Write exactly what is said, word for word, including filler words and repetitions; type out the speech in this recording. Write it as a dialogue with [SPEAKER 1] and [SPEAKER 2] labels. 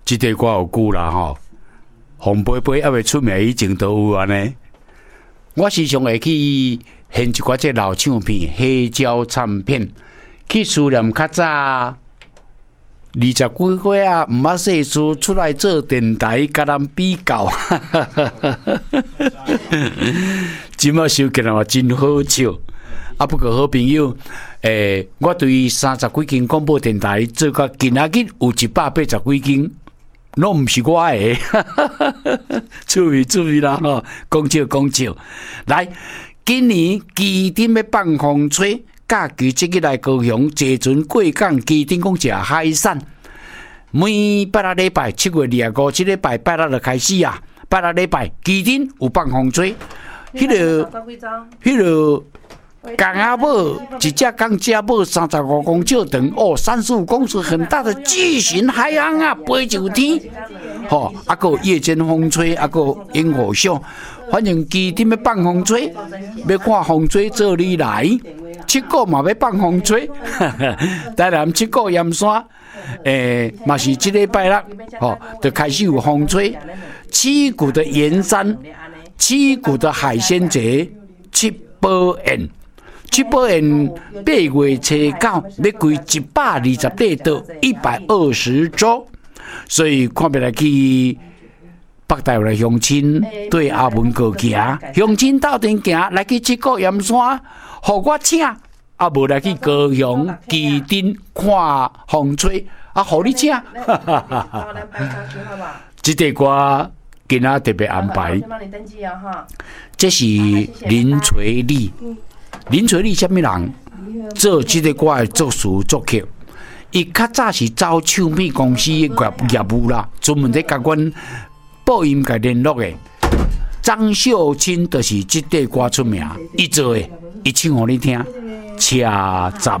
[SPEAKER 1] 这个歌有久啦吼，洪贝贝还未出名以前都有安尼。我时常会去现一寡这老唱片、黑胶唱片，去思念较早二十几岁啊，毋捌细书出来做电台，甲人比较，即马收起来嘛真好笑。啊，不过好朋友，诶、欸，我对三十几间广播电台做到今仔日有一百八十几间。拢毋是我诶，注意注意啦吼，讲笑讲笑。来，今年基顶要放风吹，假期即日来高雄，坐船过港，基顶讲食海产。每拜六礼拜，七月二十五，即礼拜拜六就开始啊！拜六礼拜，基顶有放风吹，迄、那个，迄、那个。港阿母一只港家母三十五公尺长，哦，三十五公尺很大的巨型海洋啊，飞上天，吼、哦，啊个夜间风吹，啊个萤火秀，反正基顶要放风吹，要看风吹做你来，七股嘛要放风吹，台南七股盐山，诶、欸，嘛是这礼拜六，吼、哦，就开始有风吹，七股的盐山，七股的海鲜节，七宝宴。七宝宴八月初九要开一百二十八到一百二十桌，所以看不来去北台湾乡亲对阿文哥行，乡亲斗阵行来去七股盐山，互我请，啊无来去高雄基顶看风吹，啊互你请，这个歌今仔特别安排，这是林垂丽。林垂丽什么人？做这个歌的作词作曲，伊较早是走唱片公司的业业务啦，专门在甲阮播音甲联络的。张秀清就是这个歌出名，伊做的，伊唱互你听，车站。